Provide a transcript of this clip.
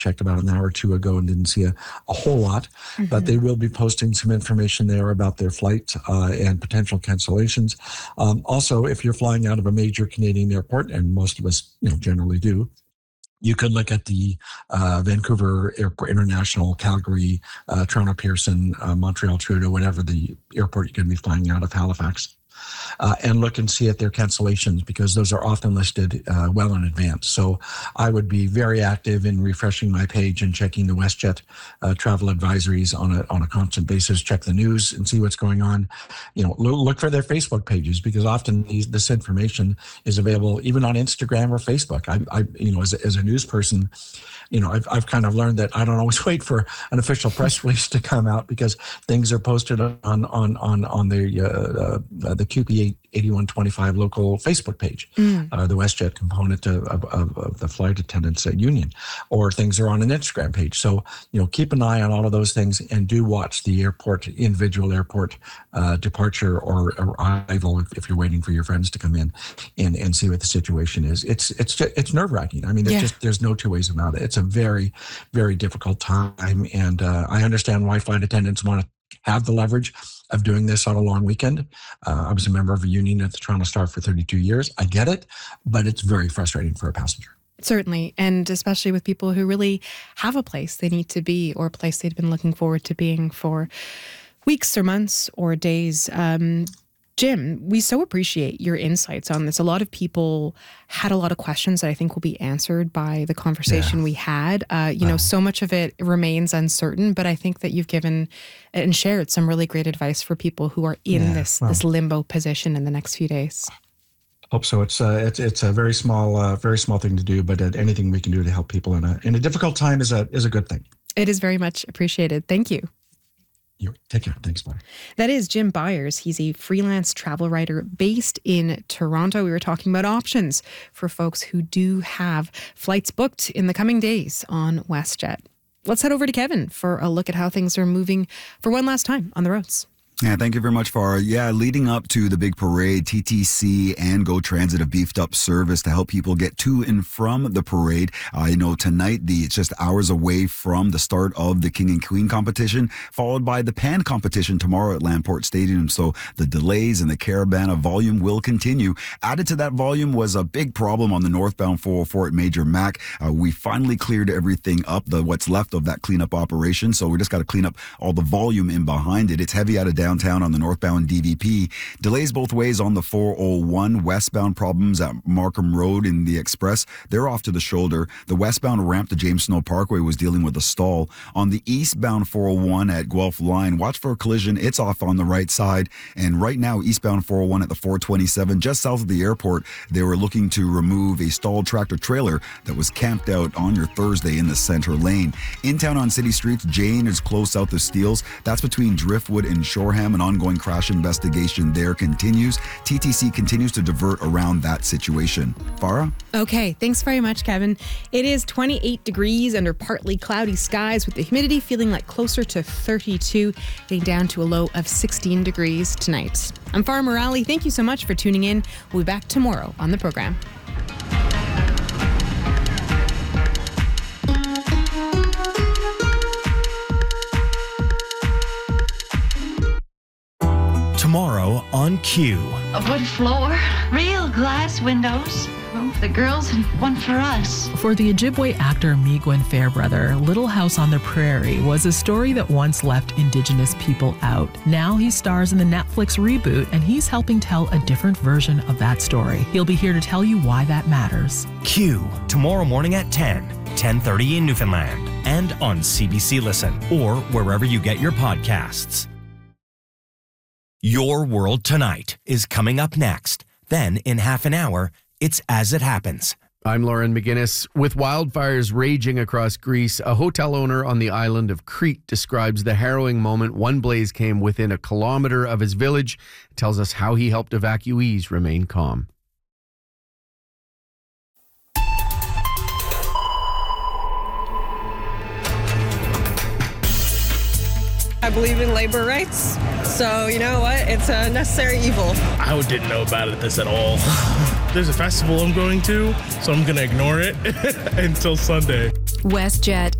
checked about an hour or two ago and didn't see a whole lot, but they will be posting some information there about their flight and potential cancellations. Also, if you're flying out of a major Canadian airport, and most of us, generally do, you can look at the Vancouver Airport, International, Calgary, Toronto Pearson, Montreal Trudeau, whatever the airport you're going to be flying out of, Halifax, and look and see at their cancellations, because those are often listed well in advance. So I would be very active in refreshing my page and checking the WestJet travel advisories on a constant basis. Check the news and see what's going on. Look for their Facebook pages, because often this information is available even on Instagram or Facebook. As a news person, I've kind of learned that I don't always wait for an official press release to come out, because things are posted on the QP 8125 local Facebook page, the WestJet component of the flight attendants union, or things are on an Instagram page. So, keep an eye on all of those things, and do watch the individual airport departure or arrival if you're waiting for your friends to come in, and see what the situation is. It's nerve-wracking. I mean, there's no two ways about it. It's a very, very difficult time, and I understand why flight attendants want to have the leverage of doing this on a long weekend. I was a member of a union at the Toronto Star for 32 years. I get it, but it's very frustrating for a passenger. Certainly, and especially with people who really have a place they need to be, or a place they've been looking forward to being for weeks or months or days. Jim, we so appreciate your insights on this. A lot of people had a lot of questions that I think will be answered by the conversation we had. So much of it remains uncertain, but I think that you've given and shared some really great advice for people who are in this limbo position in the next few days. Hope so. It's a very small thing to do, but anything we can do to help people in a difficult time is a good thing. It is very much appreciated. Thank you. Take care. Thanks. Bye. That is Jim Byers. He's a freelance travel writer based in Toronto. We were talking about options for folks who do have flights booked in the coming days on WestJet. Let's head over to Kevin for a look at how things are moving for one last time on the roads. Yeah, thank you very much, Farah. Leading up to the big parade, TTC and Go Transit have beefed up service to help people get to and from the parade. Tonight, it's just hours away from the start of the King and Queen competition, followed by the Pan competition tomorrow at Lamport Stadium. So the delays and the caravan of volume will continue. Added to that volume was a big problem on the northbound 404 at Major Mac. We finally cleared everything up, what's left of that cleanup operation. So we just got to clean up all the volume in behind it. It's heavy out of downtown on the northbound DVP. Delays both ways on the 401. Westbound problems at Markham Road in the Express. They're off to the shoulder. The westbound ramp to James Snow Parkway was dealing with a stall. On the eastbound 401 at Guelph Line, watch for a collision. It's off on the right side. And right now, eastbound 401 at the 427, just south of the airport, they were looking to remove a stalled tractor trailer that was camped out on your Thursday in the center lane. In town on city streets, Jane is close south of Steeles. That's between Driftwood and Shoreham. An ongoing crash investigation there continues. TTC continues to divert around that situation. Farah? Okay, thanks very much, Kevin. It is 28 degrees under partly cloudy skies, with the humidity feeling like closer to 32, getting down to a low of 16 degrees tonight. I'm Farah Morali. Thank you so much for tuning in. We'll be back tomorrow on the program. Tomorrow on Q. A wood floor, real glass windows, room for the girls and one for us. For the Ojibwe actor Miigwyn Fairbrother, Little House on the Prairie was a story that once left Indigenous people out. Now he stars in the Netflix reboot, and he's helping tell a different version of that story. He'll be here to tell you why that matters. Q, tomorrow morning at 10:30 in Newfoundland, and on CBC Listen, or wherever you get your podcasts. Your World Tonight is coming up next. Then, in half an hour, it's As It Happens. I'm Lauren McGinnis. With wildfires raging across Greece, a hotel owner on the island of Crete describes the harrowing moment one blaze came within a kilometer of his village. It tells us how he helped evacuees remain calm. I believe in labor rights, so you know what? It's a necessary evil. I didn't know about this at all. There's a festival I'm going to, so I'm going to ignore it until Sunday. WestJet.